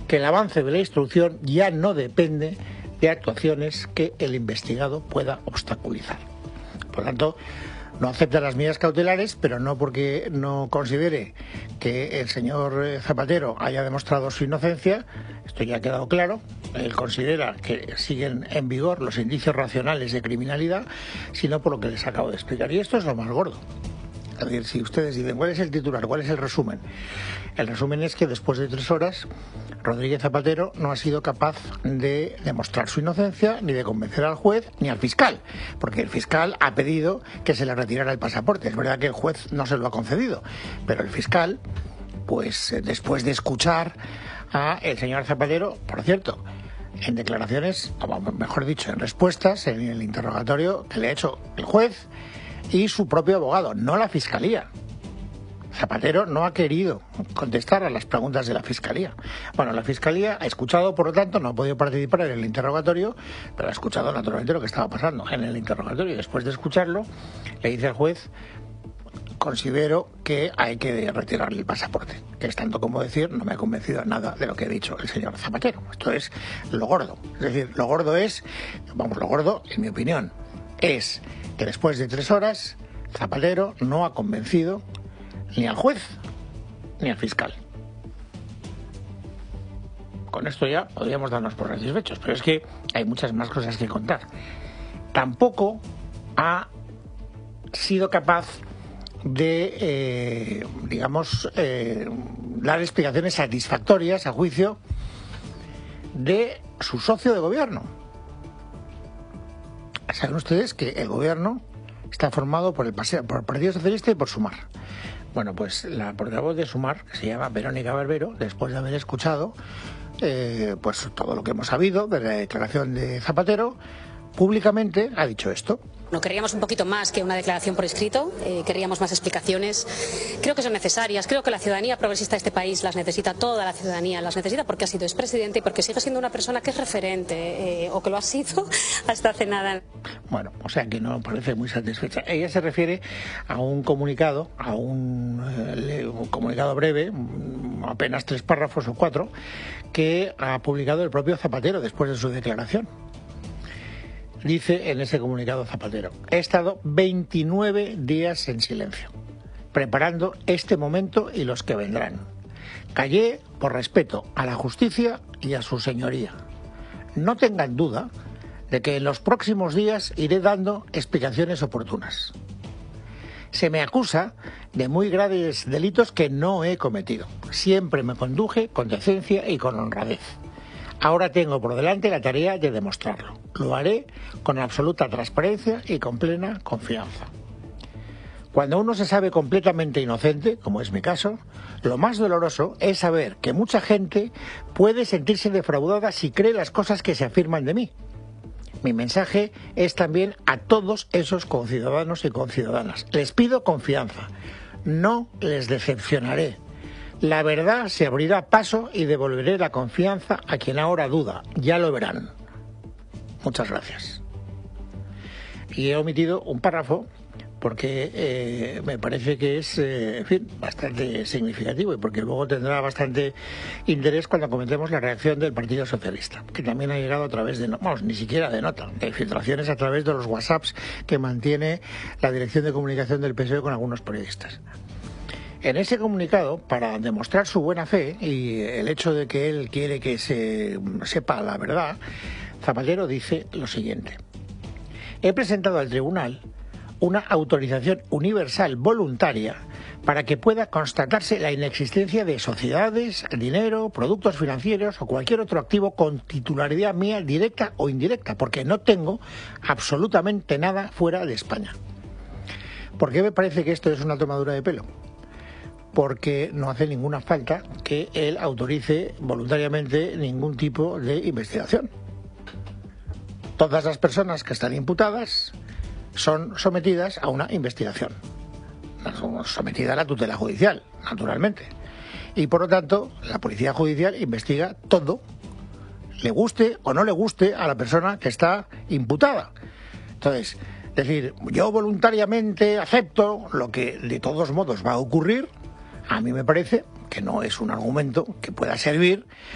que el avance de la instrucción ya no depende de actuaciones que el investigado pueda obstaculizar. Por lo tanto, no acepta las medidas cautelares, pero no porque no considere que el señor Zapatero haya demostrado su inocencia. Esto ya ha quedado claro. Él considera que siguen en vigor los indicios racionales de criminalidad, sino por lo que les acabo de explicar. Y esto es lo más gordo. Es decir, si ustedes dicen, ¿cuál es el titular? ¿Cuál es el resumen? El resumen es que después de 3 horas, Rodríguez Zapatero no ha sido capaz de demostrar su inocencia, ni de convencer al juez, ni al fiscal. Porque el fiscal ha pedido que se le retirara el pasaporte. Es verdad que el juez no se lo ha concedido, pero el fiscal, pues después de escuchar a el señor Zapatero, por cierto, en declaraciones, o mejor dicho, en respuestas, en el interrogatorio que le ha hecho el juez y su propio abogado, no la Fiscalía. Zapatero no ha querido contestar a las preguntas de la Fiscalía. Bueno, la Fiscalía ha escuchado, por lo tanto, no ha podido participar en el interrogatorio, pero ha escuchado naturalmente lo que estaba pasando en el interrogatorio. Y después de escucharlo, le dice al juez, considero que hay que retirarle el pasaporte. Que es tanto como decir, no me ha convencido nada de lo que ha dicho el señor Zapatero. Esto es lo gordo. Es decir, lo gordo es, lo gordo, en mi opinión, es que después de 3 horas, Zapatero no ha convencido ni al juez ni al fiscal. Con esto ya podríamos darnos por satisfechos, pero es que hay muchas más cosas que contar. Tampoco ha sido capaz de, dar explicaciones satisfactorias, a juicio de su socio de gobierno. Saben ustedes que el gobierno está formado por el Partido Socialista y por Sumar. Bueno, pues la portavoz de Sumar, que se llama Verónica Barbero, después de haber escuchado pues todo lo que hemos sabido de la declaración de Zapatero, públicamente ha dicho esto. No querríamos un poquito más que una declaración por escrito, querríamos más explicaciones. Creo que son necesarias, creo que la ciudadanía progresista de este país las necesita, toda la ciudadanía las necesita porque ha sido expresidente y porque sigue siendo una persona que es referente, o que lo ha sido hasta hace nada. Bueno, o sea que no parece muy satisfecha. Ella se refiere a un comunicado, un comunicado breve, apenas 3 párrafos o 4, que ha publicado el propio Zapatero después de su declaración. Dice en ese comunicado Zapatero, he estado 29 días en silencio, preparando este momento y los que vendrán. Callé por respeto a la justicia y a su señoría. No tengan duda de que en los próximos días iré dando explicaciones oportunas. Se me acusa de muy graves delitos que no he cometido. Siempre me conduje con decencia y con honradez. Ahora tengo por delante la tarea de demostrarlo. Lo haré con absoluta transparencia y con plena confianza. Cuando uno se sabe completamente inocente, como es mi caso, lo más doloroso es saber que mucha gente puede sentirse defraudada si cree las cosas que se afirman de mí. Mi mensaje es también a todos esos conciudadanos y conciudadanas. Les pido confianza. No les decepcionaré. La verdad se abrirá paso y devolveré la confianza a quien ahora duda. Ya lo verán. Muchas gracias. Y he omitido un párrafo porque me parece que es, bastante significativo y porque luego tendrá bastante interés cuando comentemos la reacción del Partido Socialista, que también ha llegado a través de, ni siquiera de nota, de filtraciones a través de los WhatsApps que mantiene la Dirección de Comunicación del PSOE con algunos periodistas. En ese comunicado, para demostrar su buena fe y el hecho de que él quiere que se sepa la verdad, Zapatero dice lo siguiente. He presentado al tribunal una autorización universal voluntaria para que pueda constatarse la inexistencia de sociedades, dinero, productos financieros o cualquier otro activo con titularidad mía directa o indirecta, porque no tengo absolutamente nada fuera de España. ¿Por qué me parece que esto es una tomadura de pelo? Porque no hace ninguna falta que él autorice voluntariamente ningún tipo de investigación. Todas las personas que están imputadas son sometidas a una investigación, sometida a la tutela judicial, naturalmente. Y por lo tanto, la policía judicial investiga todo, le guste o no le guste a la persona que está imputada. Entonces, decir, yo voluntariamente acepto lo que de todos modos va a ocurrir, a mí me parece que no es un argumento que pueda servir